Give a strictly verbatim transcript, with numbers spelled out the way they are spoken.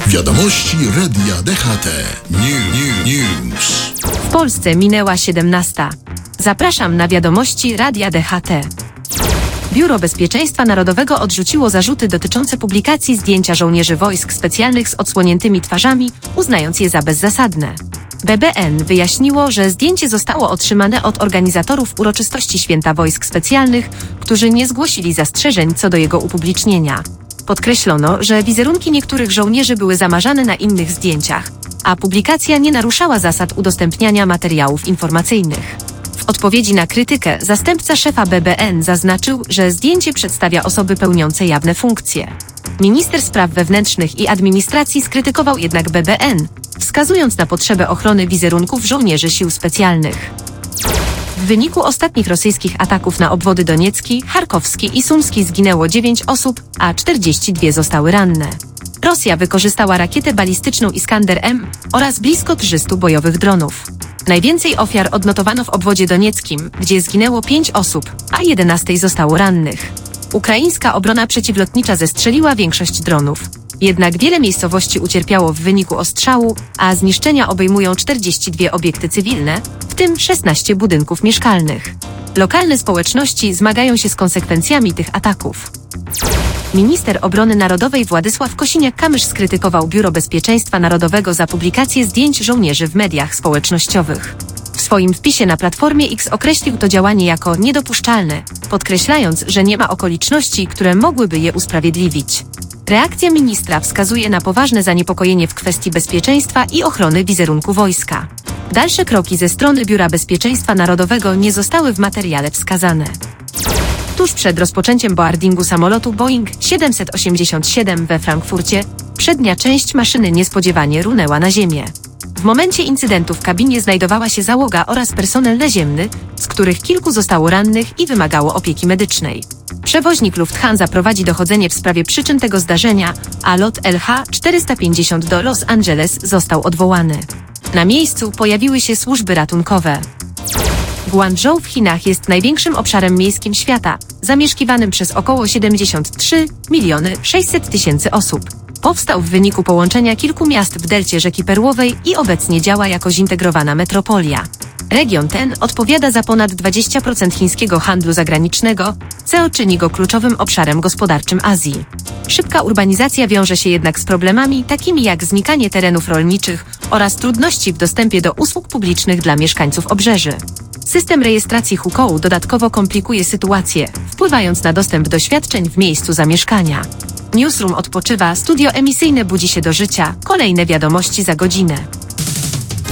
Wiadomości Radia D H T. News. News. W Polsce minęła siedemnasta. Zapraszam na wiadomości Radia D H T. Biuro Bezpieczeństwa Narodowego odrzuciło zarzuty dotyczące publikacji zdjęcia żołnierzy wojsk specjalnych z odsłoniętymi twarzami, uznając je za bezzasadne. B B N wyjaśniło, że zdjęcie zostało otrzymane od organizatorów uroczystości Święta Wojsk Specjalnych, którzy nie zgłosili zastrzeżeń co do jego upublicznienia. Podkreślono, że wizerunki niektórych żołnierzy były zamarzane na innych zdjęciach, a publikacja nie naruszała zasad udostępniania materiałów informacyjnych. W odpowiedzi na krytykę zastępca szefa B B N zaznaczył, że zdjęcie przedstawia osoby pełniące jawne funkcje. Minister Spraw Wewnętrznych i Administracji skrytykował jednak B B N, wskazując na potrzebę ochrony wizerunków żołnierzy sił specjalnych. W wyniku ostatnich rosyjskich ataków na obwody Doniecki, Charkowski i Sumski zginęło dziewięć osób, a czterdzieści dwie zostały ranne. Rosja wykorzystała rakietę balistyczną Iskander M oraz blisko trzystu bojowych dronów. Najwięcej ofiar odnotowano w obwodzie donieckim, gdzie zginęło pięć osób, a jedenaście zostało rannych. Ukraińska obrona przeciwlotnicza zestrzeliła większość dronów. Jednak wiele miejscowości ucierpiało w wyniku ostrzału, a zniszczenia obejmują czterdzieści dwa obiekty cywilne, w tym szesnaście budynków mieszkalnych. Lokalne społeczności zmagają się z konsekwencjami tych ataków. Minister Obrony Narodowej Władysław Kosiniak-Kamysz skrytykował Biuro Bezpieczeństwa Narodowego za publikację zdjęć żołnierzy w mediach społecznościowych. W swoim wpisie na Platformie X określił to działanie jako niedopuszczalne, podkreślając, że nie ma okoliczności, które mogłyby je usprawiedliwić. Reakcja ministra wskazuje na poważne zaniepokojenie w kwestii bezpieczeństwa i ochrony wizerunku wojska. Dalsze kroki ze strony Biura Bezpieczeństwa Narodowego nie zostały w materiale wskazane. Tuż przed rozpoczęciem boardingu samolotu Boeing siedemset osiemdziesiąt siedem we Frankfurcie, przednia część maszyny niespodziewanie runęła na ziemię. W momencie incydentu w kabinie znajdowała się załoga oraz personel naziemny, z których kilku zostało rannych i wymagało opieki medycznej. Przewoźnik Lufthansa prowadzi dochodzenie w sprawie przyczyn tego zdarzenia, a lot L H czterysta pięćdziesiąt do Los Angeles został odwołany. Na miejscu pojawiły się służby ratunkowe. Guangzhou w Chinach jest największym obszarem miejskim świata, zamieszkiwanym przez około siedemdziesiąt trzy miliony sześćset tysięcy osób. Powstał w wyniku połączenia kilku miast w delcie rzeki Perłowej i obecnie działa jako zintegrowana metropolia. Region ten odpowiada za ponad dwadzieścia procent chińskiego handlu zagranicznego, co czyni go kluczowym obszarem gospodarczym Azji. Szybka urbanizacja wiąże się jednak z problemami takimi jak znikanie terenów rolniczych oraz trudności w dostępie do usług publicznych dla mieszkańców obrzeży. System rejestracji hukou dodatkowo komplikuje sytuację, wpływając na dostęp do świadczeń w miejscu zamieszkania. Newsroom odpoczywa, studio emisyjne budzi się do życia, kolejne wiadomości za godzinę.